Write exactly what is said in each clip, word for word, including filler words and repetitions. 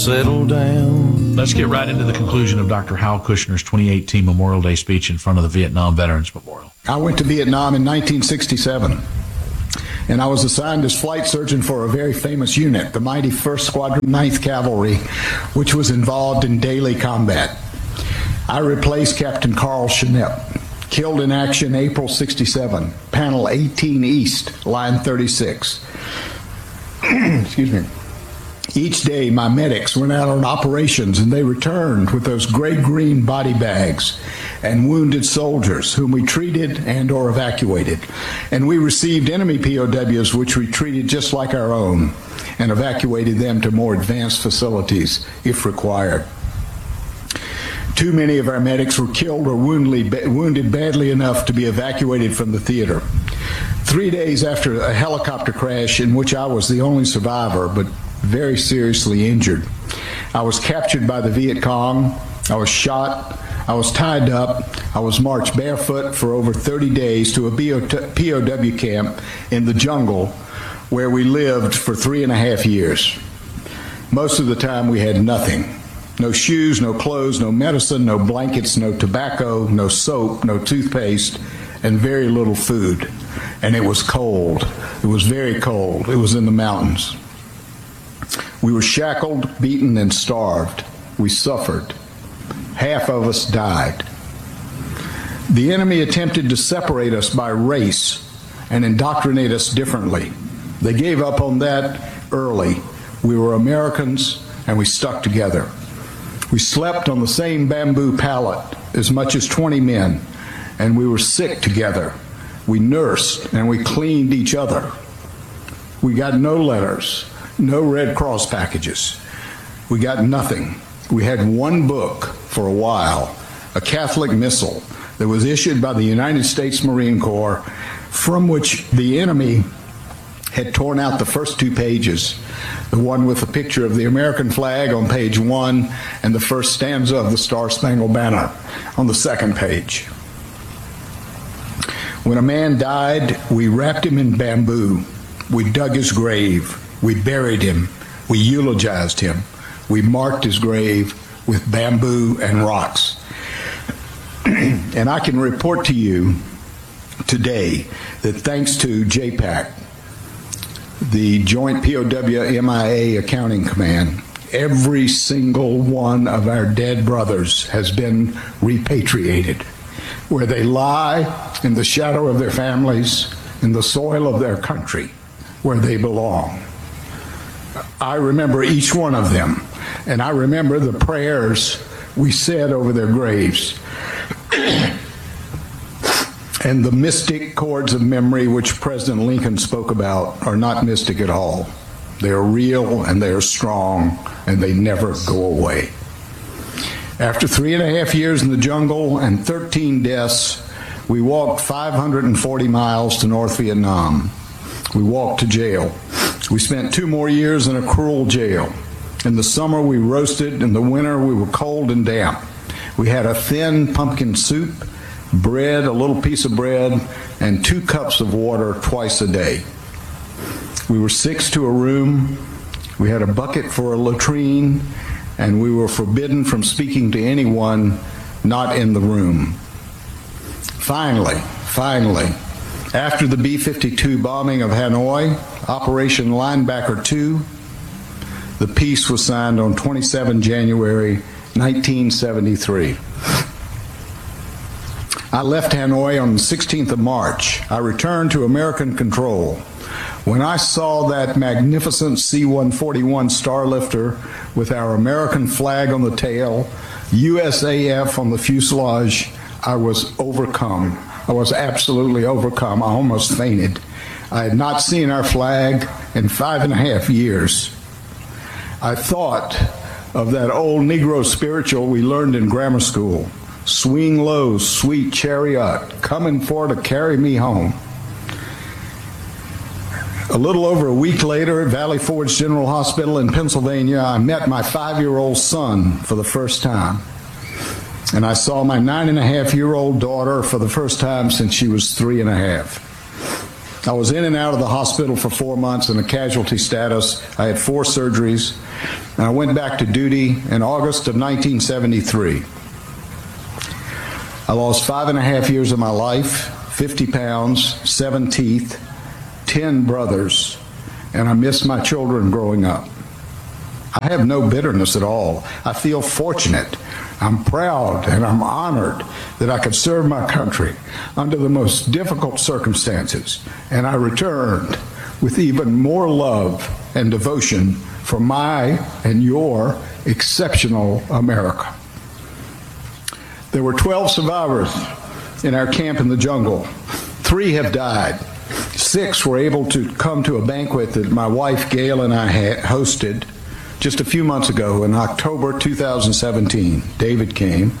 Settle down. Let's get right into the conclusion of Doctor Hal Kushner's twenty eighteen Memorial Day speech in front of the Vietnam Veterans Memorial. I went to Vietnam in nineteen sixty-seven, and I was assigned as flight surgeon for a very famous unit, the mighty first Squadron ninth Cavalry, which was involved in daily combat. I replaced Captain Carl Schnepp, killed in action April sixty-seven, Panel eighteen East, Line thirty-six. Excuse me. Each day, my medics went out on operations, and they returned with those gray-green body bags and wounded soldiers whom we treated and or evacuated. And we received enemy P O Ws, which we treated just like our own, and evacuated them to more advanced facilities if required. Too many of our medics were killed or wounded badly enough to be evacuated from the theater. Three days after a helicopter crash in which I was the only survivor, but very seriously injured, I was captured by the Viet Cong. I was shot. I was tied up. I was marched barefoot for over thirty days to a P O W camp in the jungle where we lived for three and a half years. Most of the time we had nothing. No shoes, no clothes, no medicine, no blankets, no tobacco, no soap, no toothpaste, and very little food. And it was cold. It was very cold. It was in the mountains. We were shackled, beaten, and starved. We suffered. Half of us died. The enemy attempted to separate us by race and indoctrinate us differently. They gave up on that early. We were Americans, and we stuck together. We slept on the same bamboo pallet, as much as twenty men, and we were sick together. We nursed, and we cleaned each other. We got no letters, no Red Cross packages. We got nothing. We had one book for a while, a Catholic missal that was issued by the United States Marine Corps, from which the enemy had torn out the first two pages, the one with a picture of the American flag on page one and the first stanza of the Star-Spangled Banner on the second page. When a man died, we wrapped him in bamboo. We dug his grave. We buried him. We eulogized him. We marked his grave with bamboo and rocks. And I can report to you today that thanks to J PAC, the Joint P O W M I A Accounting Command, every single one of our dead brothers has been repatriated, where they lie in the shadow of their families, in the soil of their country, where they belong. I remember each one of them, and I remember the prayers we said over their graves. And the mystic chords of memory which President Lincoln spoke about are not mystic at all. They are real, and they are strong, and they never go away. After three and a half years in the jungle and thirteen deaths, we walked five hundred forty miles to North Vietnam. We walked to jail. We spent two more years in a cruel jail. In the summer, we roasted. In the winter, we were cold and damp. We had a thin pumpkin soup, bread, a little piece of bread, and two cups of water twice a day. We were six to a room. We had a bucket for a latrine, and we were forbidden from speaking to anyone not in the room. Finally, finally, after the B fifty-two bombing of Hanoi, Operation Linebacker two, the peace was signed on the twenty-seventh of January, nineteen seventy-three. I left Hanoi on the sixteenth of March. I returned to American control. When I saw that magnificent C one forty-one Starlifter with our American flag on the tail, U S A F on the fuselage, I was overcome. I was absolutely overcome. I almost fainted. I had not seen our flag in five and a half years. I thought of that old Negro spiritual we learned in grammar school. Swing low, sweet chariot, coming for to carry me home. A little over a week later at Valley Forge General Hospital in Pennsylvania, I met my five-year-old son for the first time. And I saw my nine and a half year old daughter for the first time since she was three and a half. I was in and out of the hospital for four months in a casualty status. I had four surgeries, and I went back to duty in August of nineteen seventy-three. I lost five and a half years of my life, fifty pounds, seven teeth, ten brothers, and I miss my children growing up. I have no bitterness at all. I feel fortunate. I'm proud and I'm honored that I could serve my country under the most difficult circumstances, and I returned with even more love and devotion for my and your exceptional America. There were twelve survivors in our camp in the jungle. Three have died. Six were able to come to a banquet that my wife Gail and I had hosted just a few months ago in October two thousand seventeen. David came.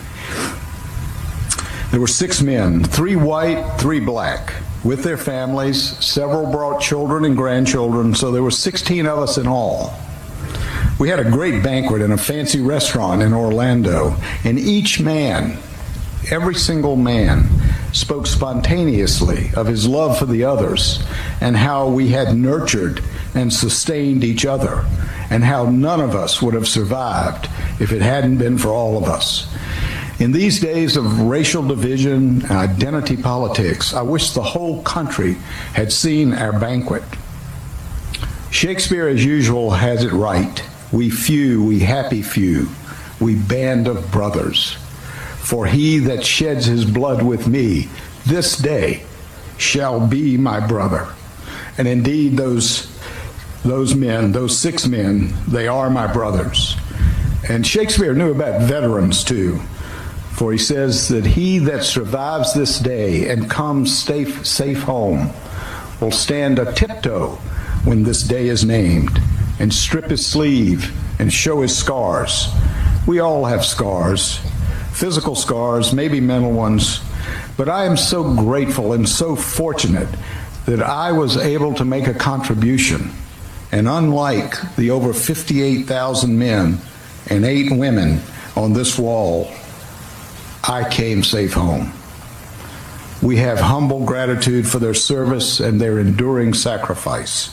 There were six men, three white, three black, with their families. Several brought children and grandchildren, so there were sixteen of us in all. We had a great banquet in a fancy restaurant in Orlando, and each man, every single man, spoke spontaneously of his love for the others and how we had nurtured and sustained each other, and how none of us would have survived if it hadn't been for all of us. In these days of racial division and identity politics, I wish the whole country had seen our banquet. Shakespeare, as usual, has it right. We few, we happy few, we band of brothers. For he that sheds his blood with me this day shall be my brother. And indeed, those Those men, those six men, they are my brothers. And Shakespeare knew about veterans too, for he says that he that survives this day and comes safe, safe home will stand a tiptoe when this day is named and strip his sleeve and show his scars. We all have scars, physical scars, maybe mental ones, but I am so grateful and so fortunate that I was able to make a contribution. And unlike the over fifty-eight thousand men and eight women on this wall, I came safe home. We have humble gratitude for their service and their enduring sacrifice.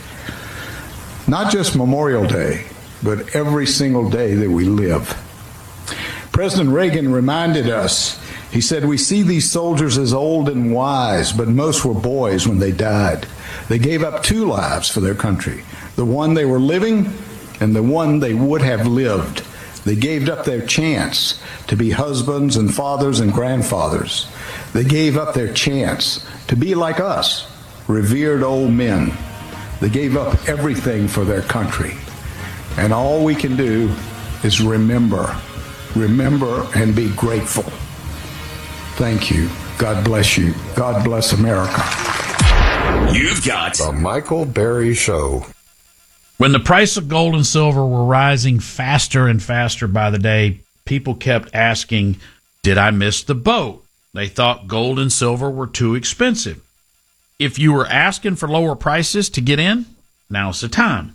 Not just Memorial Day, but every single day that we live. President Reagan reminded us, he said, "We see these soldiers as old and wise, but most were boys when they died. They gave up two lives for their country, the one they were living and the one they would have lived. They gave up their chance to be husbands and fathers and grandfathers. They gave up their chance to be like us, revered old men. They gave up everything for their country. And all we can do is remember, remember and be grateful. Thank you. God bless you. God bless America." You've got The Michael Berry Show. When the price of gold and silver were rising faster and faster by the day, people kept asking, did I miss the boat? They thought gold and silver were too expensive. If you were asking for lower prices to get in, now's the time.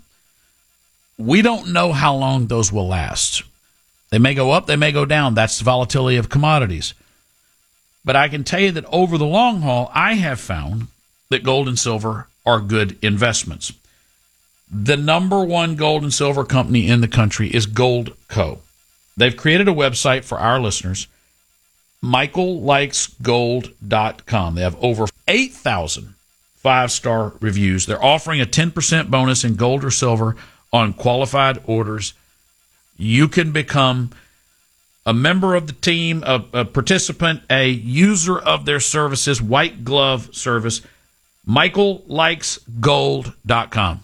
We don't know how long those will last. They may go up, they may go down. That's the volatility of commodities. But I can tell you that over the long haul, I have found that gold and silver are good investments. The number one gold and silver company in the country is Goldco. They've created a website for our listeners, michael likes gold dot com. They have over eight thousand five-star reviews. They're offering a ten percent bonus in gold or silver on qualified orders. You can become a member of the team, a, a participant, a user of their services, white glove service, michael likes gold dot com.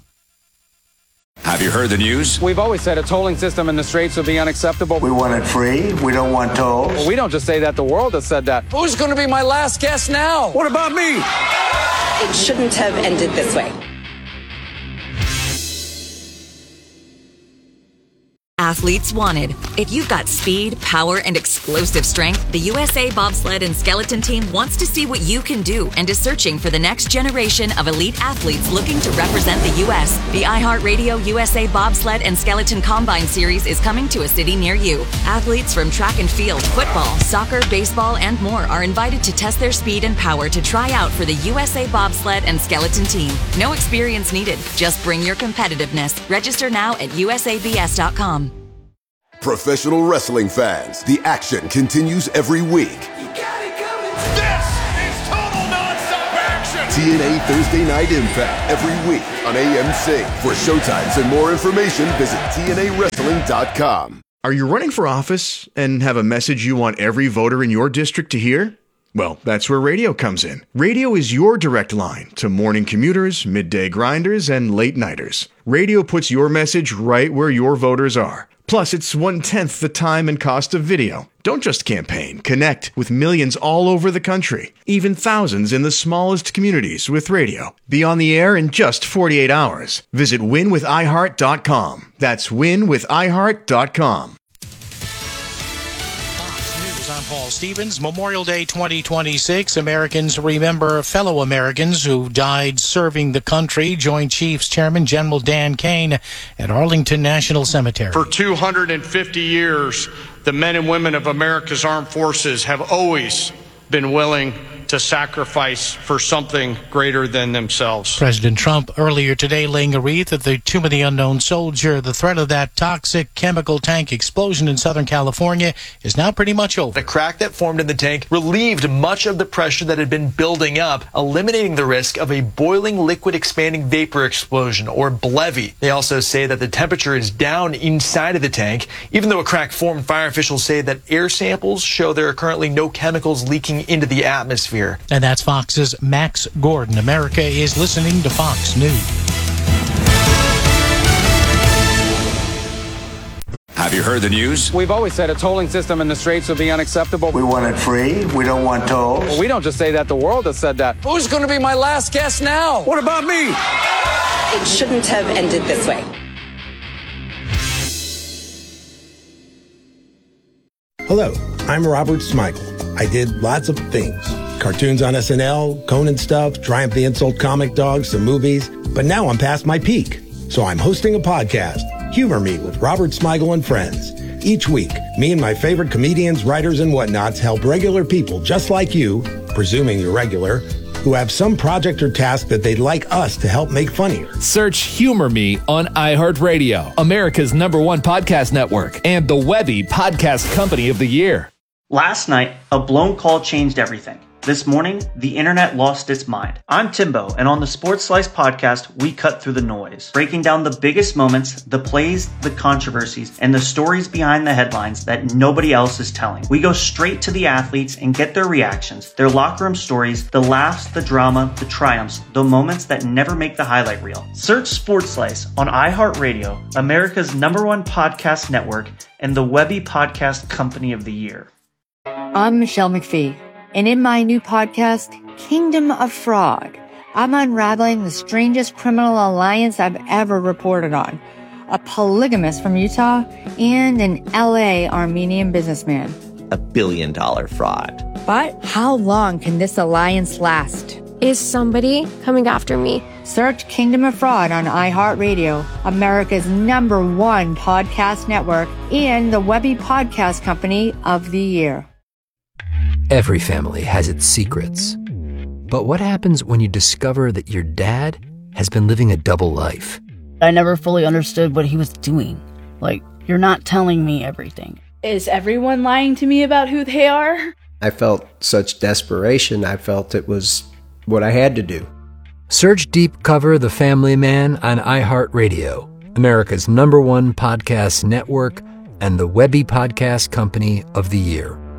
Have you heard the news? We've always said a tolling system in the Straits would be unacceptable. We want it free. We don't want tolls. Well, we don't just say that. The world has said that. Who's going to be my last guest now? What about me? It shouldn't have ended this way. athletes wanted. If you've got speed, power, and explosive strength, the U S A Bobsled and Skeleton Team wants to see what you can do and is searching for the next generation of elite athletes looking to represent the U S. The iHeartRadio U S A Bobsled and Skeleton Combine Series is coming to a city near you. Athletes from track and field, football, soccer, baseball, and more are invited to test their speed and power to try out for the U S A Bobsled and Skeleton Team. No experience needed. Just bring your competitiveness. Register now at U S A B S dot com. Professional wrestling fans, the action continues every week. You got it coming. This is total nonstop action. T N A Thursday Night Impact every week on A M C. For showtimes and more information, visit T N A wrestling dot com. Are you running for office and have a message you want every voter in your district to hear? Well, that's where radio comes in. Radio is your direct line to morning commuters, midday grinders, and late nighters. Radio puts your message right where your voters are. Plus, it's one-tenth the time and cost of video. Don't just campaign. Connect with millions all over the country, even thousands in the smallest communities with radio. Be on the air in just forty-eight hours. Visit win with i heart dot com. That's win with i heart dot com. I'm Paul Stevens. Memorial Day twenty twenty-six. Americans remember fellow Americans who died serving the country. Joint Chiefs Chairman General Dan Kane at Arlington National Cemetery. For two hundred fifty years, the men and women of America's armed forces have always been willing to sacrifice for something greater than themselves. President Trump earlier today laying a wreath at the Tomb of the Unknown Soldier. The threat of that toxic chemical tank explosion in Southern California is now pretty much over. The crack that formed in the tank relieved much of the pressure that had been building up, eliminating the risk of a boiling liquid expanding vapor explosion, or B L E V E. They also say that the temperature is down inside of the tank. Even though a crack formed, fire officials say that air samples show there are currently no chemicals leaking into the atmosphere. And that's Fox's Max Gordon. America is listening to Fox News. Have you heard the news? We've always said a tolling system in the Straits would be unacceptable. We want it free. We don't want tolls. Well, we don't just say that. The world has said that. Who's going to be my last guest now? What about me? It shouldn't have ended this way. Hello, I'm Robert Smigel. I did lots of things. Cartoons on S N L, Conan stuff, Triumph the Insult Comic Dog, some movies. But now I'm past my peak. So I'm hosting a podcast, Humor Me with Robert Smigel and Friends. Each week, me and my favorite comedians, writers, and whatnots help regular people just like you, presuming you're regular, who have some project or task that they'd like us to help make funnier. Search Humor Me on iHeartRadio, America's number one podcast network, and the Webby Podcast Company of the Year. Last night, a blown call changed everything. This morning, the internet lost its mind. I'm Timbo, and on the Sports Slice podcast, we cut through the noise, breaking down the biggest moments, the plays, the controversies, and the stories behind the headlines that nobody else is telling. We go straight to the athletes and get their reactions, their locker room stories, the laughs, the drama, the triumphs, the moments that never make the highlight reel. Search Sports Slice on iHeartRadio, America's number one podcast network, and the Webby Podcast Company of the Year. I'm Michelle McPhee. And in my new podcast, Kingdom of Frog, I'm unraveling the strangest criminal alliance I've ever reported on. A polygamist from Utah and an L A Armenian businessman. A billion dollar fraud. But how long can this alliance last? Is somebody coming after me? Search Kingdom of Fraud on iHeartRadio, America's number one podcast network, and the Webby Podcast Company of the Year. Every family has its secrets. But what happens when you discover that your dad has been living a double life? I never fully understood what he was doing. Like, you're not telling me everything. Is everyone lying to me about who they are? I felt such desperation. I felt it was what I had to do. Search Deep Cover The Family Man on iHeartRadio, America's number one podcast network, and the Webby Podcast Company of the Year.